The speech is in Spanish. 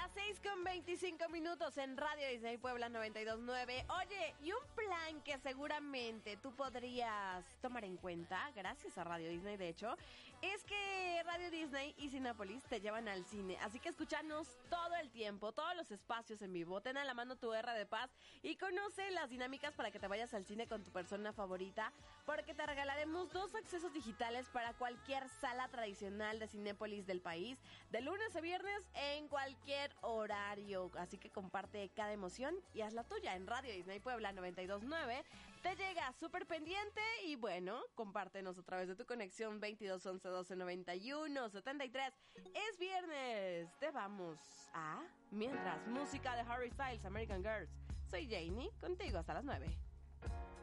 Las 6:25 en Radio Disney Puebla 92.9. Oye, y un plan que seguramente tú podrías tomar en cuenta, gracias a Radio Disney de hecho, es que Radio Disney y Cinépolis te llevan al cine. Así que escúchanos todo el tiempo, todos los espacios en vivo. Ten a la mano tu R de paz y conoce las dinámicas para que te vayas al cine con tu persona favorita, porque te regalaremos 2 accesos digitales para cualquier sala tradicional de Cinépolis del país, de lunes a viernes en cualquier horario. Así que comparte cada emoción y haz la tuya en Radio Disney Puebla 92.9. Te llega súper pendiente y bueno, compártenos a través de tu conexión 22 11 12 91 73. Es viernes. Te vamos a Mientras, música de Harry Styles, American Girls. Soy Janie, contigo hasta las 9.